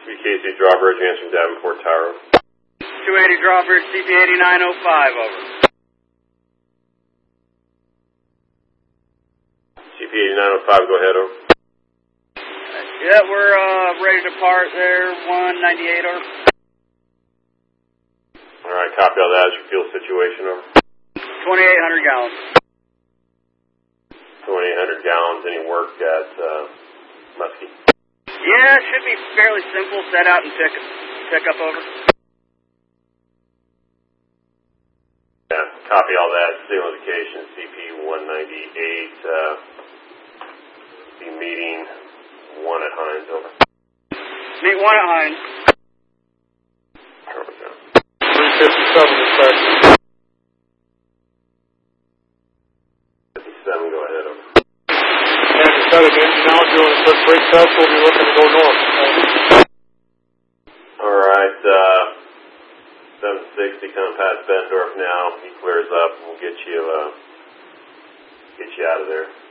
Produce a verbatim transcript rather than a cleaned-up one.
B K C Drawbridge, answering Davenport Tower. two eighty Drawbridge, C P eighty-nine oh five, over. C P eighty-nine oh five, go ahead, over. Yeah, we're uh, ready to depart there, one ninety-eight, over. Alright, copy all that. Is your fuel situation, over? twenty-eight hundred gallons. twenty-eight hundred gallons. Any work at uh, Muskie? Yeah, it should be fairly simple. Set out and pick, pick up, over. Yeah, copy all that. Same location, C P one ninety-eight. Uh, be meeting one at Hines, over. Meet one at Hines. three fifty-seven is back. fifty-seven, go ahead, over. And you set an engine out, doing a quick brake test, we'll be looking to go north. Alright, uh, seven sixty coming past Bendorf now. He clears up and we'll get you, uh, get you out of there.